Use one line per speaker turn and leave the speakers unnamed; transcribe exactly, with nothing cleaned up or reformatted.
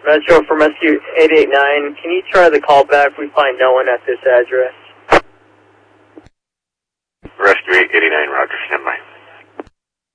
Metro from Rescue eight eight nine, can you try the callback? We find no one at this address.
Rescue eight eighty-nine, roger, stand by.